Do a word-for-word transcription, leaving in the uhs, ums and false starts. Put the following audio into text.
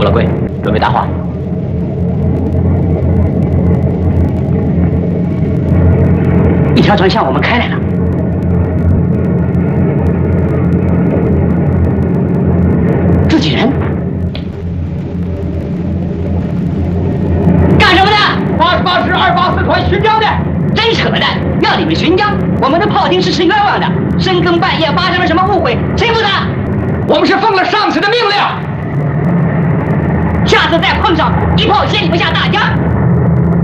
了柜，准备答话。一条船向我们开来了。自己人？干什么的？ 八十八师二八四团巡江的。 真扯淡！要你们巡江，我们的炮艇是吃冤枉的。深更半夜发生了什么误会？谁负责？ 我们是奉了上司的命令。 下次再碰上，一炮先你们下大家。